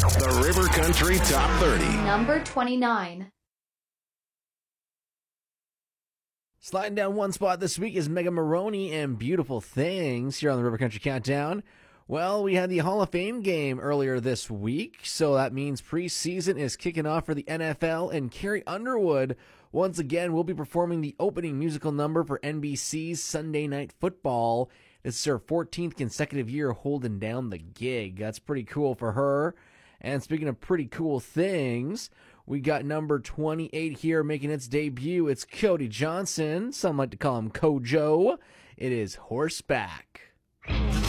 The River Country Top 30. Number 29. Sliding down one spot this week is Mega Maroney and Beautiful Things here on the River Country Countdown. Well, we had the Hall of Fame game earlier this week, so that means preseason is kicking off for the NFL, and Carrie Underwood once again will be performing the opening musical number for NBC's Sunday Night Football. This is her 14th consecutive year holding down the gig. That's pretty cool for her. And speaking of pretty cool things, we got number 28 here making its debut. It's Cody Johnson. Some like to call him Kojo. It is Horseback.